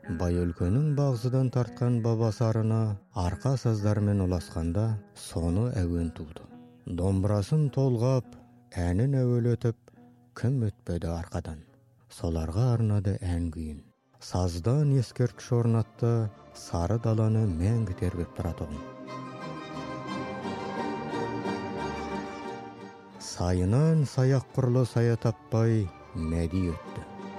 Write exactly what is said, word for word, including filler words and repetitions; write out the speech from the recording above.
Бай өлкөнүң багзыдан тарткан бабасарына арка саздармен уласканда сону әуен тулду. Домбырасын толгап, әнин әуелетип, ким өтпөдү аркадан. Соларга арнады ән күйүн. Саздан ескерткич орнатты, сары даланы мәңгі тербеп туратугун. Сайынан саяк курлу сая таппай мәди өттү.